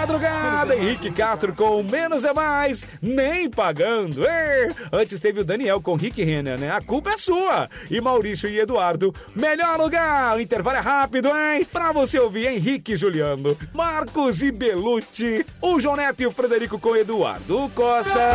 madrugada, Henrique Castro com Menos é Mais, nem pagando. Antes teve o Daniel com Rick Renner, né? A culpa é sua. E Maurício e Eduardo, melhor lugar. O intervalo é rápido, hein? Pra você ouvir Henrique e Juliano, Marcos e Belucci, o João Neto e o Frederico com Eduardo Costa.